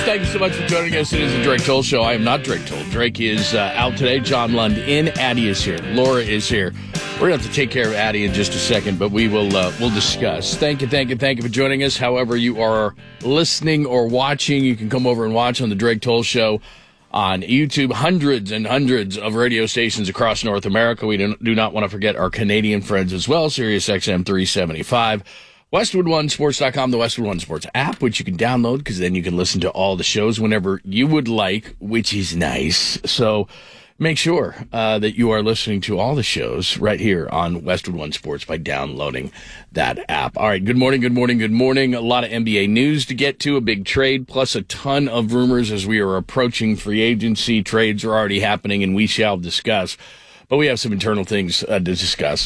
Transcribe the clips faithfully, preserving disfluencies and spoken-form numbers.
Thank you so much for joining us. It is the Drake Toll Show. I am not Drake Toll. Drake is uh, out today. John Lund in. Addie is here. Laura is here. We're going to have to take care of Addie in just a second, but we will uh, we'll discuss. Thank you, thank you, thank you for joining us. However you are listening or watching, you can come over and watch on the Drake Toll Show on YouTube. Hundreds and hundreds of radio stations across North America. We do, do not want to forget our Canadian friends as well. Sirius X M three seventy-five. Westwood One Sports dot com, the Westwood One Sports app, which you can download because then you can listen to all the shows whenever you would like, which is nice. So make sure uh, that you are listening to all the shows right here on Westwood One Sports by downloading that app. All right, good morning, good morning, good morning. A lot of N B A news to get to, a big trade, plus a ton of rumors as we are approaching free agency. Trades are already happening, and we shall discuss. But we have some internal things uh, to discuss.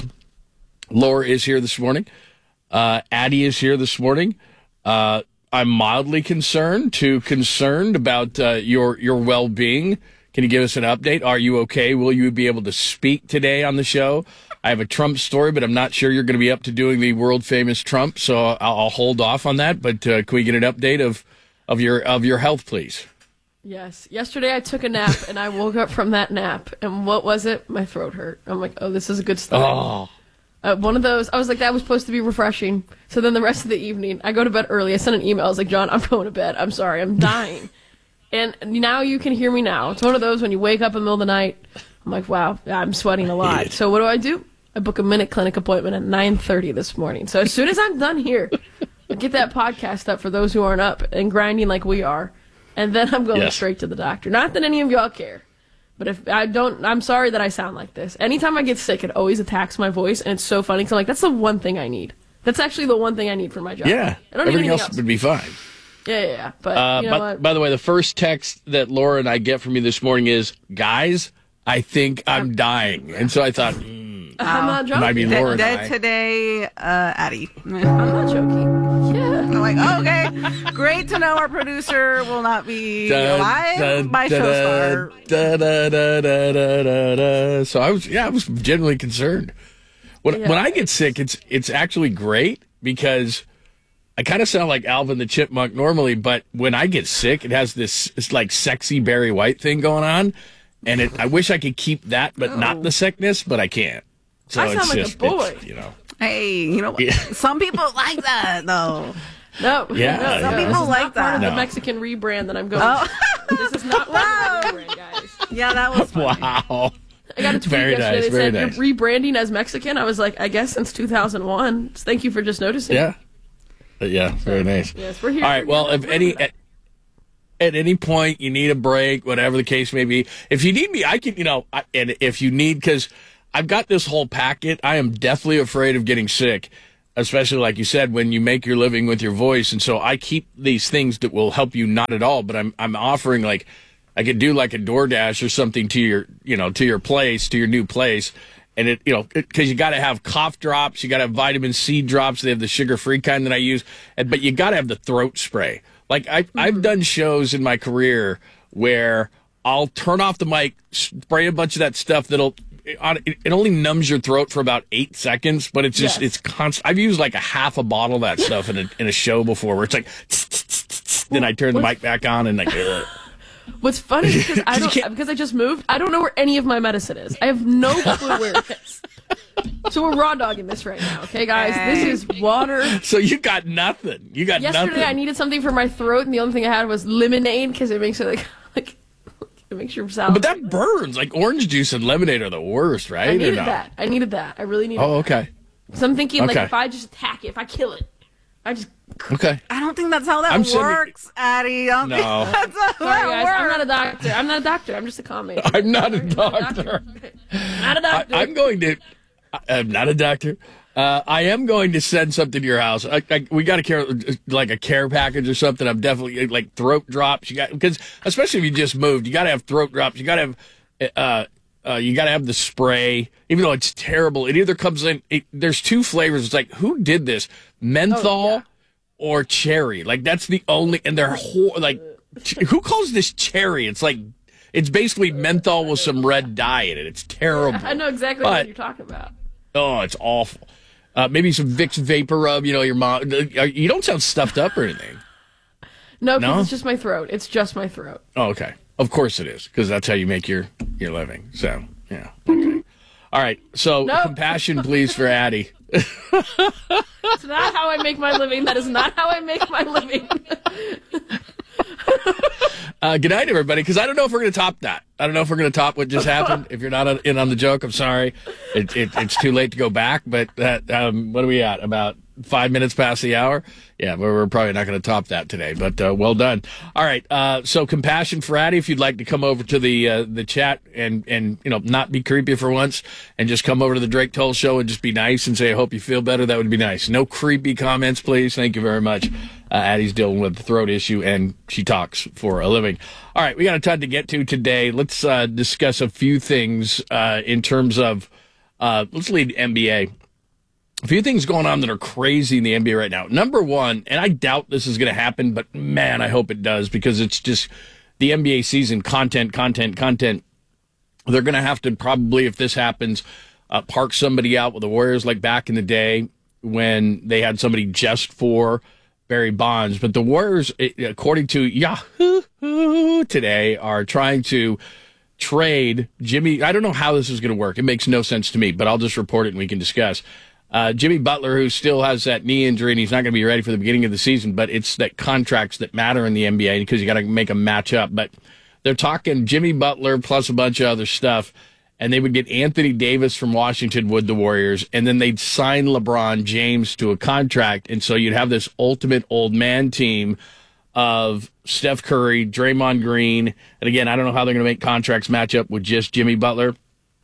Laura is here this morning. Uh, Addie is here this morning. Uh, I'm mildly concerned to concerned about uh, your your well-being. Can you give us an update? Are you okay? Will you be able to speak today on the show? I have a Trump story, but I'm not sure you're going to be up to doing the world-famous Trump, so I'll, I'll hold off on that. But uh, can we get an update of, of your of your health, please? Yes. Yesterday I took a nap, and I woke up from that nap, and what was it? My throat hurt. I'm like, oh, this is a good start. Oh. Uh, one of those, I was like, that was supposed to be refreshing. So then the rest of the evening, I go to bed early. I sent an email. I was like, John, I'm going to bed. I'm sorry. I'm dying. And now you can hear me now. It's one of those when you wake up in the middle of the night. I'm like, wow, I'm sweating a lot. So what do I do? I book a minute clinic appointment at nine thirty this morning. So as soon as I'm done here, I get that podcast up for those who aren't up and grinding like we are. And then I'm going yes. straight to the doctor. Not that any of y'all care. But if I don't, I'm sorry that I sound like this. Anytime I get sick, it always attacks my voice, and it's so funny because I'm like, that's the one thing I need. That's actually the one thing I need for my job. Yeah, I don't everything need else, else would be fine. Yeah, yeah, yeah. But uh, you know by, what? by the way, the first text that Laura and I get from you this morning is, guys, I think I'm dying. And so I thought, mm, I'm not joking. might be Laura and Dead I. today, uh, Addie. I'm not joking. Yeah. I'm like, oh, okay, great to know our producer will not be Dun, alive. dun, My dun, show star. dun, dun, dun, dun, dun, dun, dun. So I was, yeah, I was genuinely concerned. When Yeah, when I get sick, it's it's actually great because I kind of sound like Alvin the Chipmunk normally, but when I get sick, it has this it's like sexy Barry White thing going on, and it, I wish I could keep that, but Oh. not the sickness, but I can't. So I sound it's like a just, boy. it's, you know. Hey, you know what? Yeah. Some people like that, though. No. Yeah, no, yeah. no, Some this people is like not part of that. the No. Mexican rebrand that I'm going Oh. to. This is not part of the rebrand, guys. Yeah, that was funny. Wow. I got a tweet Very yesterday nice, that very said, nice. you're rebranding as Mexican. I was like, I guess since two thousand one. Thank you for just noticing. Yeah. Uh, Yeah, very nice. Yes, we're here. All right, We're well, here. if We're any here. at, at any point you need a break, whatever the case may be, if you need me, I can, you know, I, and if you need, because I've got this whole packet, I am deathly afraid of getting sick, especially like you said, when you make your living with your voice. And so I keep these things that will help you not at all, but I'm I'm offering like, I could do like a DoorDash or something to your, you know, to your place, to your new place. And it, you know, because you got to have cough drops, you got to have vitamin C drops. They have the sugar-free kind that I use, and, but you got to have the throat spray. Like I, mm-hmm. I've done shows in my career where I'll turn off the mic, spray a bunch of that stuff that'll, it, it only numbs your throat for about eight seconds, but it's just, Yes. it's constant. I've used like a half a bottle of that stuff in a in a show before, where it's like, tss, tss, tss, tss, then I turn the mic back on and like. Ugh. What's funny is because I You don't can't- because I just moved. I don't know where any of my medicine is. I have no clue where it is. So we're raw dogging this right now, okay, guys? This is water. So you got nothing. You got Yesterday nothing. I needed something for my throat, and the only thing I had was lemonade because it makes it like like it makes your salad. But that burns. Like orange juice and lemonade are the worst, right? I Or needed no? that. I needed that. I really needed. Oh, that. okay. So I'm thinking like Okay. if I just attack it, if I kill it, I just. Okay. I don't think that's how that I'm sending- works, Addie. I don't No. think that's how Sorry, that guys. works. I'm not a doctor. I'm not a doctor. I'm just a comic. I'm not a I'm not doctor. Not a I, doctor. I'm going to. I- I'm not a doctor. Uh, I am going to send something to your house. I, I, we got to care like a care package or something. I'm definitely like throat drops. You got because especially if you just moved, you got to have throat drops. You got to have. Uh, Uh, you got to have the spray, even though it's terrible. It either comes in, it, there's two flavors. It's like, who did this? Menthol Oh, yeah. or cherry? Like, that's the only, and they're whole, like, ch- who calls this cherry? It's like, it's basically menthol with some red dye in it. It's terrible. I know exactly But- what you're talking about. Oh, it's awful. Uh, maybe some Vicks Vapor Rub, you know, your mom, you don't sound stuffed up or anything. No, 'cause No? it's just my throat. It's just my throat. Oh, okay. Of course it is, because that's how you make your, your living. So, yeah. Okay. All right. So, Nope. compassion, please, for Addie. It's not how I make my living. That is not how I make my living. Uh, good night, everybody, because I don't know if we're going to top that. I don't know if we're going to top what just happened. If you're not on, in on the joke, I'm sorry. It, it, it's too late to go back, but that, um, what are we at? About five minutes past the hour? Yeah, we're, we're probably not going to top that today, but uh, well done. All right, uh, so compassion for Addie, if you'd like to come over to the uh, the chat and, and, you know, not be creepy for once and just come over to the Drake Toll Show and just be nice and say, I hope you feel better, that would be nice. No creepy comments, please. Thank you very much. Uh, Addie's dealing with the throat issue, and she talks for a living. All right, we got a ton to get to today. Let's uh, discuss a few things uh, in terms of, uh, let's lead N B A. A few things going on that are crazy in the N B A right now. Number one, and I doubt this is going to happen, but man, I hope it does, because it's just the N B A season, content, content, content. They're going to have to probably, if this happens, uh, park somebody out with the Warriors like back in the day when they had somebody just for Barry Bonds. But the Warriors, according to Yahoo today, are trying to trade Jimmy. I don't know how this is going to work. It makes no sense to me, but I'll just report it and we can discuss. Uh, Jimmy Butler, who still has that knee injury and he's not going to be ready for the beginning of the season, but it's that contracts that matter in the N B A because you got to make them match up. But they're talking Jimmy Butler plus a bunch of other stuff, and they would get Anthony Davis from Washington with the Warriors, and then they'd sign LeBron James to a contract, and so you'd have this ultimate old man team of Steph Curry, Draymond Green, and again, I don't know how they're going to make contracts match up with just Jimmy Butler.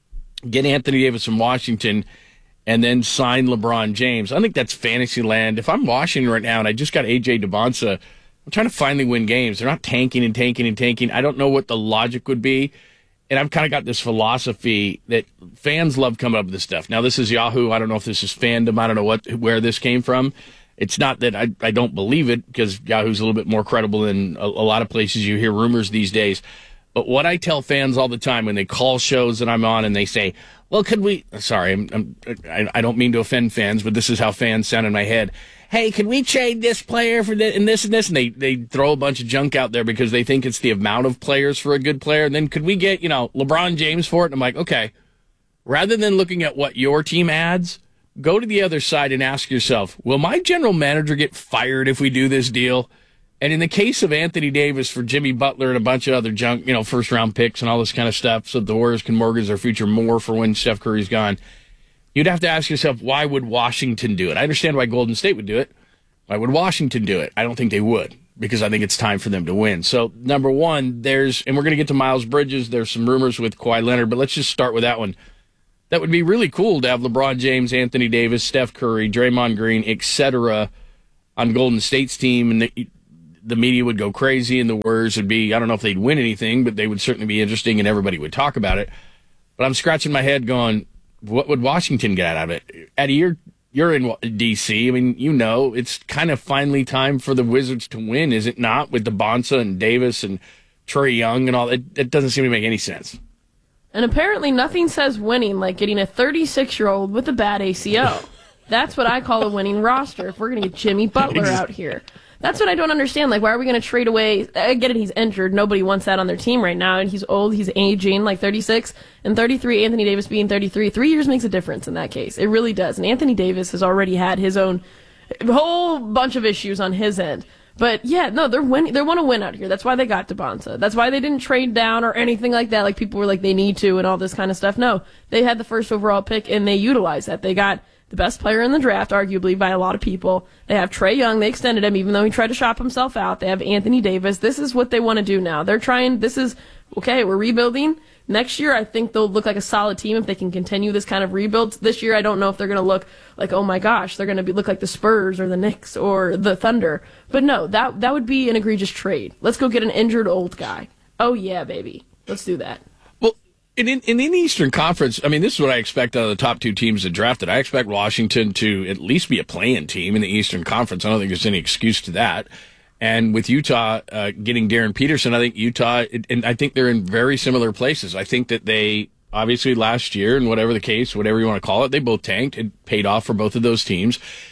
Get Anthony Davis from Washington, and then sign LeBron James. I think that's fantasy land. If I'm Washington right now and I just got A J Devonta, I'm trying to finally win games. They're not tanking and tanking and tanking. I don't know what the logic would be. And I've kind of got this philosophy that fans love coming up with this stuff. Now, this is Yahoo. I don't know if this is fandom. I don't know what where this came from. It's not that I, I don't believe it, because Yahoo's a little bit more credible than a, a lot of places you hear rumors these days. But what I tell fans all the time when they call shows that I'm on and they say, well, could we – sorry, I'm, I'm, I, I don't mean to offend fans, but this is how fans sound in my head. Hey, can we trade this player for this and this and this? And they, they throw a bunch of junk out there because they think it's the amount of players for a good player. And then could we get, you know, LeBron James for it? And I'm like, okay, rather than looking at what your team adds, go to the other side and ask yourself, will my general manager get fired if we do this deal? And in the case of Anthony Davis for Jimmy Butler and a bunch of other junk, you know, first-round picks and all this kind of stuff, so the Warriors can mortgage their future more for when Steph Curry's gone, you'd have to ask yourself, why would Washington do it? I understand why Golden State would do it. Why would Washington do it? I don't think they would, because I think it's time for them to win. So, number one, there's, and we're going to get to Miles Bridges. There's some rumors with Kawhi Leonard, but let's just start with that one. That would be really cool to have LeBron James, Anthony Davis, Steph Curry, Draymond Green, et cetera on Golden State's team, and the, the media would go crazy, and the Warriors would be, I don't know if they'd win anything, but they would certainly be interesting, and everybody would talk about it. But I'm scratching my head going, what would Washington get out of it? Eddie, you're, you're in D C. I mean, you know, it's kind of finally time for the Wizards to win, is it not? With the Bonsa and Davis and Trae Young and all. It, it doesn't seem to make any sense. And apparently nothing says winning like getting a thirty-six-year-old with a bad A C O. That's what I call a winning roster if we're going to get Jimmy Butler out here. That's what I don't understand. Like, why are we going to trade away? I get it, he's injured. Nobody wants that on their team right now. And he's old. He's aging, like thirty-six. And thirty-three, Anthony Davis being thirty-three. Three years makes a difference in that case. It really does. And Anthony Davis has already had his own whole bunch of issues on his end. But, yeah, no, they're winning. They want to win out here. That's why they got Devonta. That's why they didn't trade down or anything like that. Like, people were like, they need to and all this kind of stuff. No, they had the first overall pick, and they utilized that. They got the best player in the draft, arguably, by a lot of people. They have Trae Young. They extended him, even though he tried to shop himself out. They have Anthony Davis. This is what they want to do now. They're trying, this is, okay, we're rebuilding. Next year, I think they'll look like a solid team if they can continue this kind of rebuild. This year, I don't know if they're going to look like, oh my gosh, they're going to be look like the Spurs or the Knicks or the Thunder. But no, that that would be an egregious trade. Let's go get an injured old guy. Oh yeah, baby. Let's do that. Well, in, in, in the Eastern Conference, I mean, this is what I expect out of the top two teams that drafted. I expect Washington to at least be a play-in team in the Eastern Conference. I don't think there's any excuse to that. And with Utah uh, getting Darren Peterson, I think Utah, and I think they're in very similar places. I think that they, obviously last year, and whatever the case, whatever you want to call it, they both tanked. It paid off for both of those teams.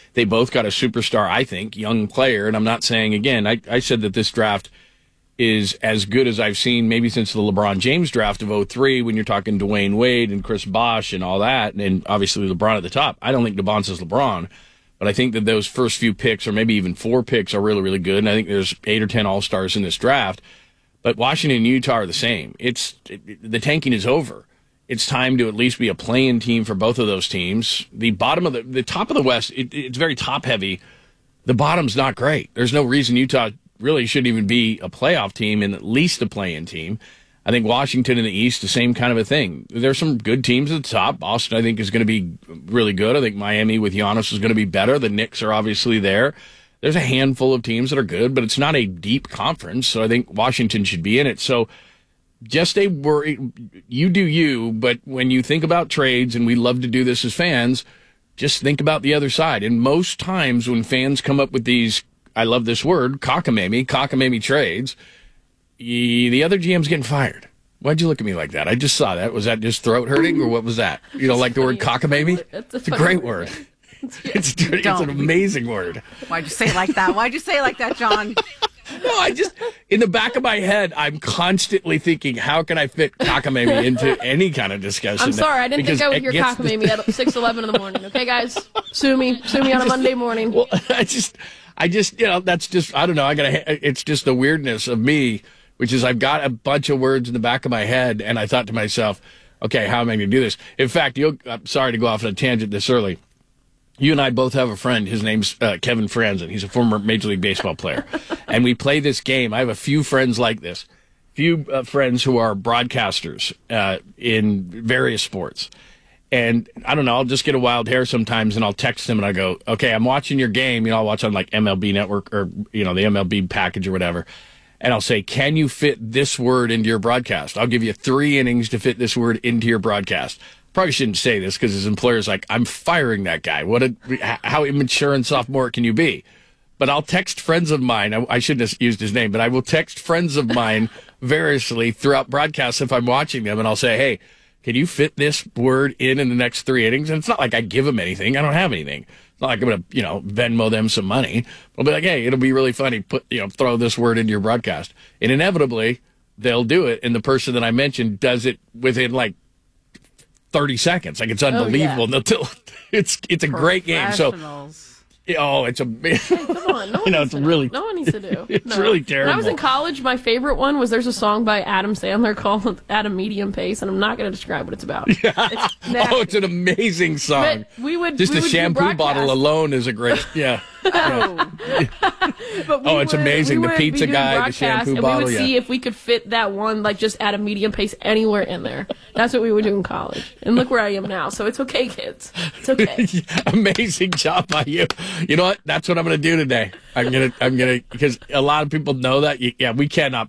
They both got a superstar, I think, young player. And I'm not saying, again, I, I said that this draft is as good as I've seen maybe since the LeBron James draft of oh three when you're talking Dwayne Wade and Chris Bosh and all that, and obviously LeBron at the top. I don't think DeBonce is LeBron, but I think that those first few picks, or maybe even four picks, are really, really good, and I think there's eight or ten All-Stars in this draft. But Washington and Utah are the same. It's it, the tanking is over. It's time to at least be a play-in team for both of those teams. The bottom of the, the top of the West, it, it's very top-heavy. The bottom's not great. There's no reason Utah really shouldn't even be a playoff team and at least a play-in team. I think Washington in the East, the same kind of a thing. There's some good teams at the top. Boston, I think, is going to be really good. I think Miami with Giannis is going to be better. The Knicks are obviously there. There's a handful of teams that are good, but it's not a deep conference, so I think Washington should be in it. So just a worry. You do you, but when you think about trades, and we love to do this as fans, just think about the other side. And most times when fans come up with these, I love this word, cockamamie, cockamamie trades, the other G M's getting fired. Why'd you look at me like that? I just saw that. Was that just throat hurting, or what was that? You don't like the word cockamamie? It's a, a, it's a great word. It's, it's, it's an amazing word. Why'd you say it like that? Why'd you say it like that, John? No, I just, in the back of my head, I'm constantly thinking, how can I fit cockamamie into any kind of discussion? I'm sorry, I didn't Because think I would it hear gets- cockamamie at six eleven in the morning. Okay, guys? Sue me. Sue me on a Monday morning. Well, I just, I just, you know, that's just, I don't know. I gotta, it's just the weirdness of me, which is I've got a bunch of words in the back of my head, and I thought to myself, okay, how am I going to do this? In fact, you'll, I'm sorry to go off on a tangent this early. You and I both have a friend. His name's uh, Kevin Franzen. He's a former Major League Baseball player. And we play this game. I have a few friends like this, few uh, friends who are broadcasters uh, in various sports. And I don't know, I'll just get a wild hair sometimes, and I'll text them and I go, okay, I'm watching your game. You know, I'll watch on like M L B Network or, you know, the M L B package or whatever. And I'll say, can you fit this word into your broadcast? I'll give you three innings to fit this word into your broadcast. Probably shouldn't say this because his employer's like, I'm firing that guy. What a, how immature and sophomore can you be? But I'll text friends of mine. I, I shouldn't have used his name, but I will text friends of mine variously throughout broadcasts if I'm watching them, and I'll say, hey, can you fit this word in in the next three innings? And it's not like I give them anything. I don't have anything. It's not like I'm going to, you know, Venmo them some money. I'll be like, hey, it'll be really funny. Put, you know, throw this word into your broadcast. And inevitably, they'll do it. And the person that I mentioned does it within like thirty seconds. Like, it's unbelievable. Oh, yeah. They'll- It's it's a great game. So, Professionals. oh, it's a Hey, come on. No one You know, needs it's to really- No one needs to do. it's No. really When I was in terrible. college, my favorite one was there's a song by Adam Sandler called At a Medium Pace, and I'm not going to describe what it's about. It's nasty. oh, it's an amazing song. But we would Just we a would do shampoo broadcast. bottle alone is a great, yeah. Oh. But we Oh, it's would- amazing. we The would pizza be doing guy, the broadcast, shampoo and bottle, we would yeah. see if we could fit that one, like, just at a medium pace anywhere in there. That's what we would do in college. And look where I am now. So it's okay, kids. It's okay. Amazing job by you. You know what? That's what I'm going to do today. I'm going to, I'm going to, because a lot of people know that. You, yeah, we cannot